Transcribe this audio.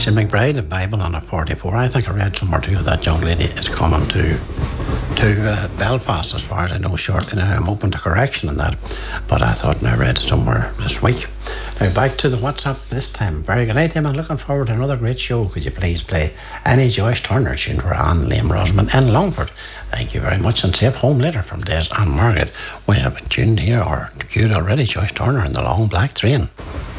Christian McBride in Bible on a 44. I think I read somewhere too that young lady is coming to Belfast, as far as I know, shortly. Now I'm open to correction on that, but I thought I read it somewhere this week. Now back to the WhatsApp this time. Very good night, Tim. I'm looking forward to another great show. Could you please play any Joyce Turner tune for Anne, Liam, Rosamond and Longford? Thank you very much, and safe home later from Des and Margaret. We have tuned here or queued already Joyce Turner in the Long Black Train.